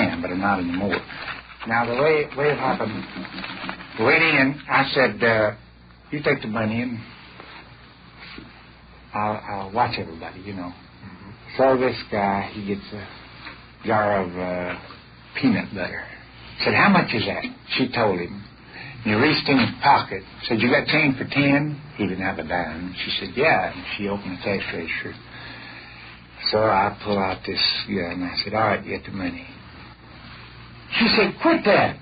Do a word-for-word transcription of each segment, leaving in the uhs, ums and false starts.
am, but I'm not anymore. Now, the way, way it happened, went in, I said, uh, you take the money and I'll, I'll watch everybody, you know. Mm-hmm. So this guy, he gets a jar of uh, peanut butter. Said, how much is that? She told him. And he reached in his pocket. Said, you got change for ten? He didn't have a dime. She said, yeah. And she opened the cash register. So I pull out this gun and I said, all right, get the money. She said, quit that.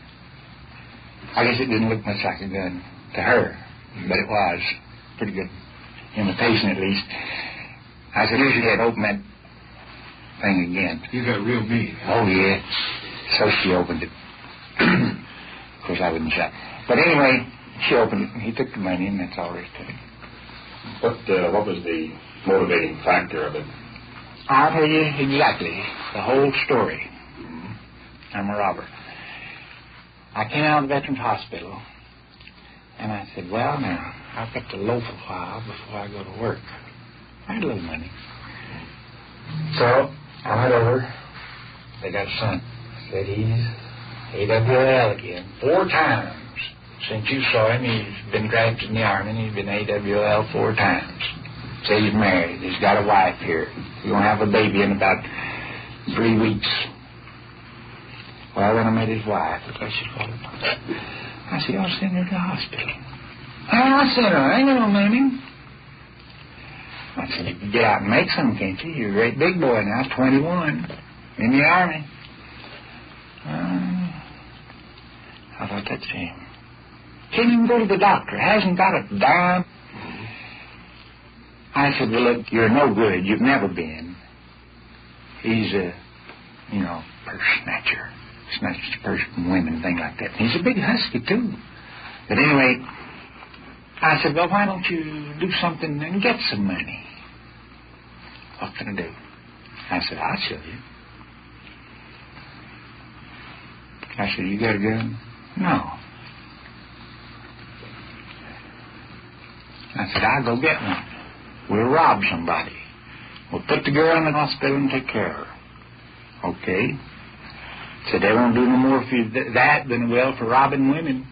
I guess it didn't look much like a gun to her, but it was. Pretty good imitation, at least. I said, here's your head, open that thing again. You got real mean. Oh, yeah. So she opened it. Of course, I wouldn't shut. But anyway, she opened it, and he took the money, and that's all there is to it. What, uh, what was the motivating factor of it? I'll tell you exactly the whole story. Mm-hmm. I'm a robber. I came out of the Veterans Hospital, and I said, well, now, I've got to loaf a while before I go to work. I had a little money. So I went over. They got a son. Said he's A W L again. Four times since you saw him. He's been drafted in the Army, and he's been A W L four times. Said he's married. He's got a wife here. He's going to have a baby in about three weeks. Well, then I met his wife. Because she called him. I said, I'll send her to the hospital. I'll send her. I ain't no money. I said, you can get out and make some, can't you? You're a great big boy now, twenty-one, in the Army. Uh, I thought, that's him. Can't even go to the doctor. Hasn't got a dime. I said, well, look, you're no good. You've never been. He's a, you know, purse snatcher. Snatches purse from women and things like that. And he's a big husky, too. But anyway, I said, well, why don't you do something and get some money? What can I do? I said, I'll show you. I said, you got a gun? No. I said, I'll go get one. We'll rob somebody. We'll put the girl in the hospital and take care of her. Okay. Said, they won't do no more for you th- that than they will for robbing women.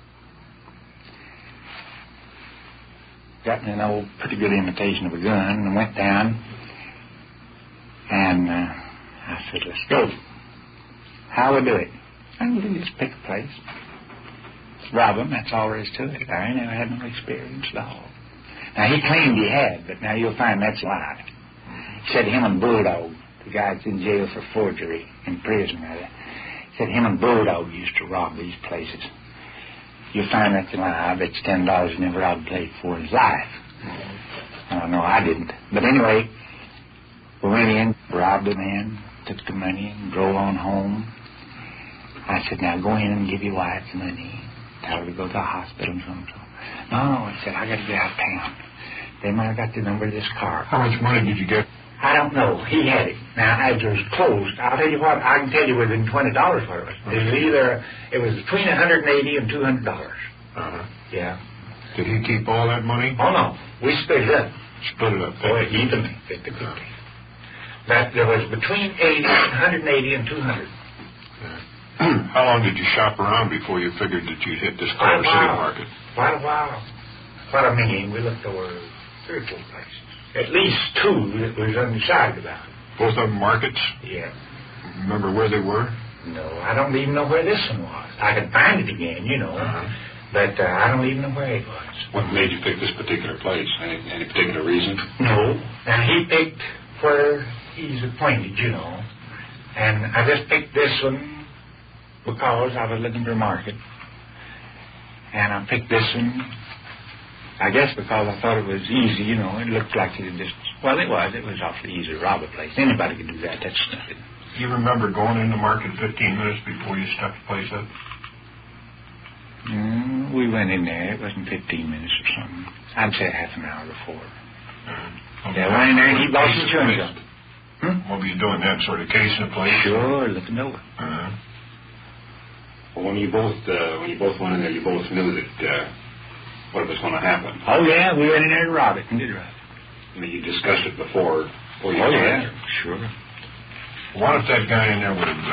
Got me an old, pretty good imitation of a gun and went down. And uh, I said, let's go. How we do it? I can just pick a place. Rob them, that's all there is to it. I ain't never had no experience at all. Now, he claimed he had, but now you'll find that's a lie. He said him and Bulldog, the guy that's in jail for forgery, in prison, rather, said him and Bulldog used to rob these places. You'll find that's a lie. I bet you ten dollars he never robbed a place before in his life. Uh, no, I didn't. But anyway, we went in, robbed the man, took the money, and drove on home. I said, now go in and give your wife the money. Tell her to go to the hospital and so and so. No, I said, I got to get out of town. They might have got the number of this car. How much money did you get? I don't know. He had it. Now, as it was closed, I'll tell you what, I can tell you within twenty dollars what it was. It was either, it was between one hundred eighty and two hundred dollars. Uh-huh. Yeah. Did he keep all that money? Oh, no. We split it up. Split it up. Boy, evenly, fifty fifty. But there was between eighty, one hundred eighty and two hundred. Yeah. How long did you shop around before you figured that you'd hit this Culver City market? Quite a while. What I mean, we looked over three or four places. At least two that was undecided about. Both of them markets? Yeah. Remember where they were? No, I don't even know where this one was. I could find it again, you know, uh-huh. but uh, I don't even know where it was. What made you pick this particular place? Any, any particular reason? No. Now, he picked where he's appointed, you know, and I just picked this one because I was looking for a market, and I picked this one, I guess because I thought it was easy, you know. It looked like it just, well, it was. It was awfully easy to rob a place. Anybody could do that. That's nothing. You remember going in the market fifteen minutes before you stuck the place up? Mm, we went in there. It wasn't fifteen minutes or something. I'd say half an hour before. Uh, okay. Yeah, went in there and he bought some chewing gum. Hmm? What were you doing then? Sort of casing the place? Sure, looking over. Uh-huh. Well, when you both uh, when you both went in there, you both knew that uh, what was going to happen. Oh yeah, we went in there to rob it and did rob it. I mean, you discussed it before. before you oh yeah, sure. What if that guy in there would have